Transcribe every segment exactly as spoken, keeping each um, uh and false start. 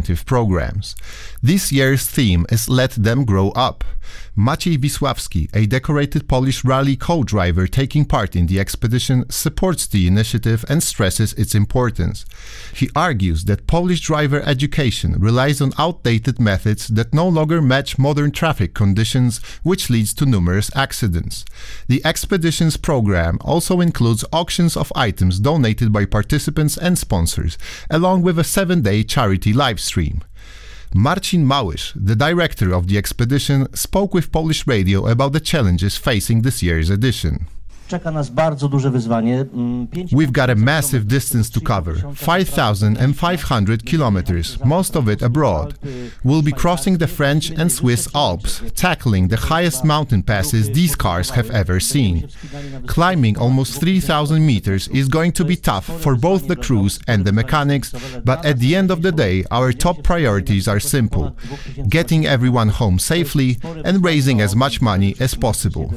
incentive programs. This year's theme is Let Them Grow Up. Maciej Wisławski, a decorated Polish rally co-driver taking part in the expedition, supports the initiative and stresses its importance. He argues that Polish driver education relies on outdated methods that no longer match modern traffic conditions, which leads to numerous accidents. The expedition's program also includes auctions of items donated by participants and sponsors, along with a seven-day charity live stream. Marcin Małysz, the director of the expedition, spoke with Polish Radio about the challenges facing this year's edition. We've got a massive distance to cover, five thousand five hundred kilometers, most of it abroad. We'll be crossing the French and Swiss Alps, tackling the highest mountain passes these cars have ever seen. Climbing almost three thousand meters is going to be tough for both the crews and the mechanics, but at the end of the day, our top priorities are simple: getting everyone home safely and raising as much money as possible.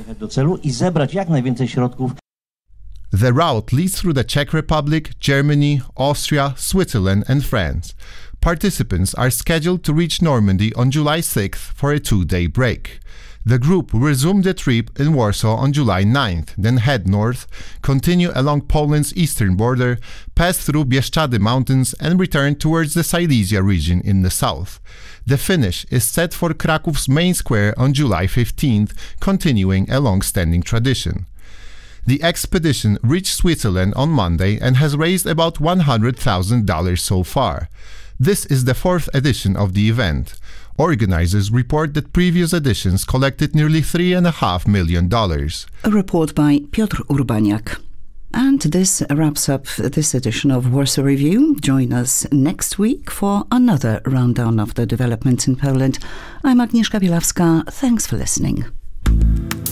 The route leads through the Czech Republic, Germany, Austria, Switzerland and France. Participants are scheduled to reach Normandy on July sixth for a two-day break. The group will resume the trip in Warsaw on July ninth, then head north, continue along Poland's eastern border, pass through Bieszczady Mountains and return towards the Silesia region in the south. The finish is set for Krakow's main square on July fifteenth, continuing a long-standing tradition. The expedition reached Switzerland on Monday and has raised about one hundred thousand dollars so far. This is the fourth edition of the event. Organizers report that previous editions collected nearly three and a half million dollars. A report by Piotr Urbaniak. And this wraps up this edition of Warsaw Review. Join us next week for another rundown of the developments in Poland. I'm Agnieszka Bielawska. Thanks for listening.